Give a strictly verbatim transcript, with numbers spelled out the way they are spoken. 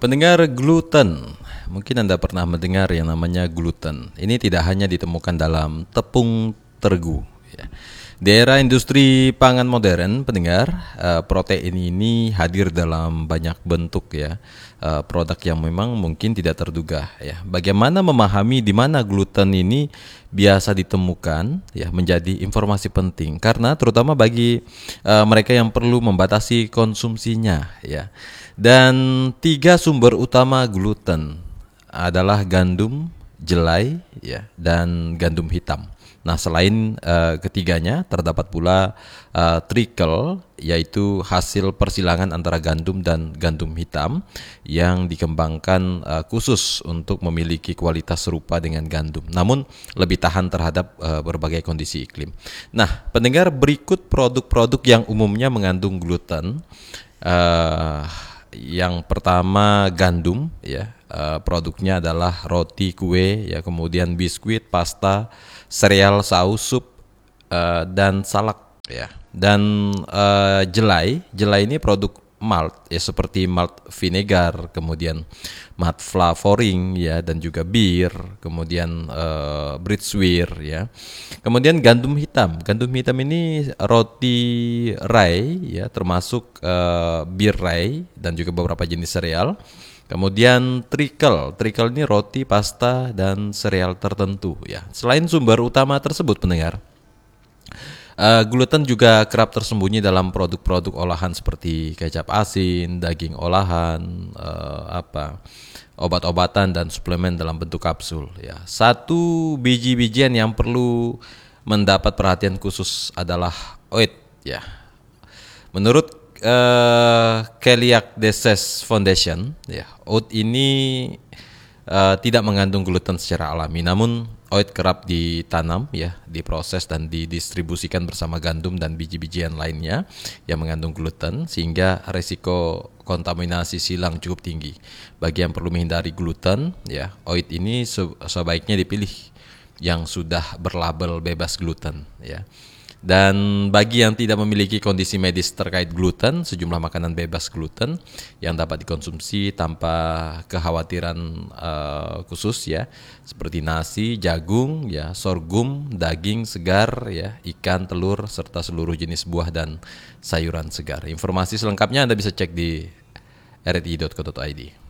Pendengar gluten, mungkin Anda pernah mendengar yang namanya gluten. Ini tidak hanya ditemukan dalam tepung terigu. Ya. Di era industri pangan modern, pendengar, uh, protein ini hadir dalam banyak bentuk ya, uh, produk yang memang mungkin tidak terduga. Ya. Bagaimana memahami di mana gluten ini biasa ditemukan, ya, menjadi informasi penting karena terutama bagi uh, mereka yang perlu membatasi konsumsinya, ya. Dan tiga sumber utama gluten adalah gandum, jelai, ya, dan gandum hitam. Nah, selain uh, ketiganya terdapat pula uh, trikel, yaitu hasil persilangan antara gandum dan gandum hitam yang dikembangkan uh, khusus untuk memiliki kualitas serupa dengan gandum, namun lebih tahan terhadap uh, berbagai kondisi iklim. Nah, pendengar, berikut produk-produk yang umumnya mengandung gluten. Uh, Yang pertama gandum, ya, uh, produknya adalah roti, kue, ya, kemudian biskuit, pasta, sereal, saus, sup, uh, dan salak, ya. Dan uh, jelai, jelai ini produk malt, ya, seperti malt vinegar, kemudian malt flavoring, ya, dan juga bir, kemudian uh, britwurst, ya. Kemudian gandum hitam, gandum hitam ini roti rye, ya, termasuk uh, bir rye dan juga beberapa jenis sereal. Kemudian trikel, trikel ini roti, pasta, dan sereal tertentu, ya. Selain sumber utama tersebut, pendengar, Uh, gluten juga kerap tersembunyi dalam produk-produk olahan seperti kecap asin, daging olahan, uh, apa, obat-obatan dan suplemen dalam bentuk kapsul. Ya, satu biji-bijian yang perlu mendapat perhatian khusus adalah oat. Ya, menurut uh, Celiac Disease Foundation, ya, oat ini uh, tidak mengandung gluten secara alami, namun oat kerap ditanam, ya, diproses dan didistribusikan bersama gandum dan biji-bijian lainnya yang mengandung gluten, sehingga resiko kontaminasi silang cukup tinggi. Bagi yang perlu menghindari gluten, ya, oat ini sebaiknya dipilih yang sudah berlabel bebas gluten, ya. Dan bagi yang tidak memiliki kondisi medis terkait gluten, sejumlah makanan bebas gluten yang dapat dikonsumsi tanpa kekhawatiran uh, khusus, ya, seperti nasi, jagung, ya, sorghum, daging segar, ya, ikan, telur, serta seluruh jenis buah dan sayuran segar. Informasi selengkapnya Anda bisa cek di r t i dot co dot i d.